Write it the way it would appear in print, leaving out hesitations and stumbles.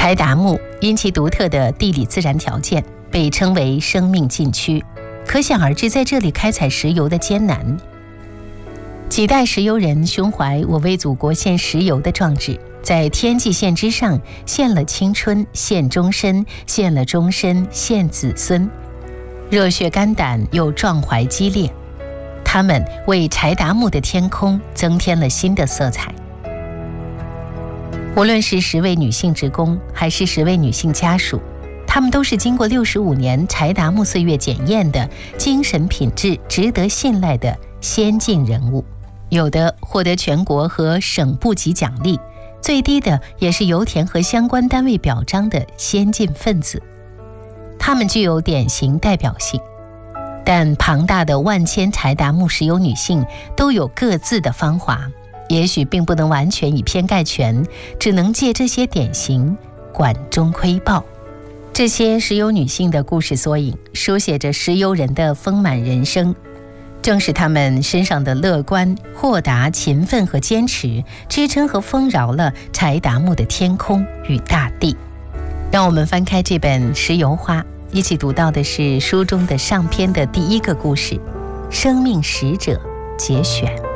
柴达木因其独特的地理自然条件被称为生命禁区，可想而知在这里开采石油的艰难。几代石油人胸怀我为祖国献石油的壮志，在天际线之上献了青春，献终身，献了终身，献子孙，热血肝胆又壮怀激烈。他们为柴达木的天空增添了新的色彩。无论是10位女性职工，还是10位女性家属，她们都是经过65年柴达木岁月检验的精神品质值得信赖的先进人物，有的获得全国和省部级奖励，最低的也是油田和相关单位表彰的先进分子。她们具有典型代表性，但庞大的万千柴达木石油女性都有各自的芳华，也许并不能完全以偏概全，只能借这些典型管中窥豹。这些石油女性的故事缩影，书写着石油人的丰满人生。正是她们身上的乐观、豁达、勤奋和坚持，支撑和丰饶了柴达木的天空与大地。让我们翻开这本《石油花》，一起读到的是书中的上篇的第1个故事《生命使者》节选。